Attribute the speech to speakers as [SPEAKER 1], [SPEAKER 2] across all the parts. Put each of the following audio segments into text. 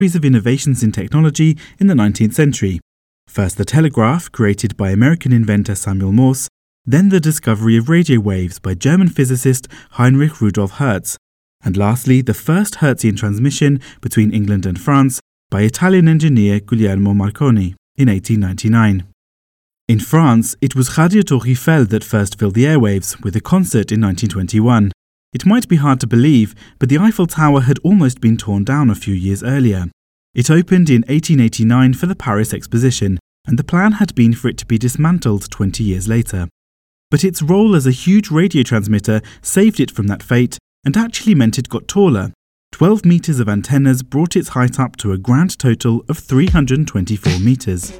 [SPEAKER 1] series of innovations in technology in the 19th century. First the telegraph, created by American inventor Samuel Morse, then the discovery of radio waves by German physicist Heinrich Rudolf Hertz, and lastly the first Hertzian transmission between England and France by Italian engineer Guglielmo Marconi in 1899. In France, it was Radio Tour Eiffel that first filled the airwaves with a concert in 1921. It might be hard to believe, but the Eiffel Tower had almost been torn down a few years earlier. It opened in 1889 for the Paris Exposition, and the plan had been for it to be dismantled 20 years later. But its role as a huge radio transmitter saved it from that fate and actually meant it got taller. 12 metres of antennas brought its height up to a grand total of 324 metres.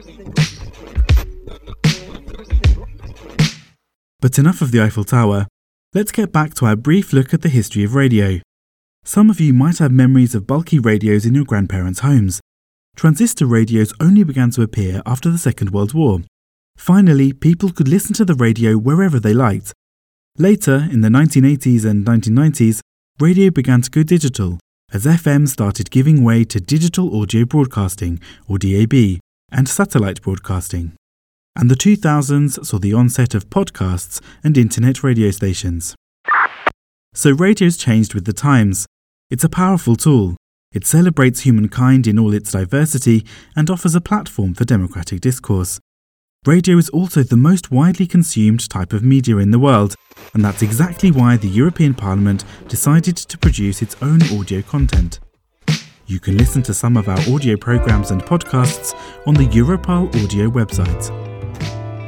[SPEAKER 1] But enough of the Eiffel Tower. Let's get back to our brief look at the history of radio. Some of you might have memories of bulky radios in your grandparents' homes. Transistor radios only began to appear after the Second World War. Finally, people could listen to the radio wherever they liked. Later, in the 1980s and 1990s, radio began to go digital, as FM started giving way to digital audio broadcasting, or DAB, and satellite broadcasting. And the 2000s saw the onset of podcasts and internet radio stations. So radio's changed with the times. It's a powerful tool. It celebrates humankind in all its diversity and offers a platform for democratic discourse. Radio is also the most widely consumed type of media in the world, and that's exactly why the European Parliament decided to produce its own audio content. You can listen to some of our audio programs and podcasts on the Europal audio website.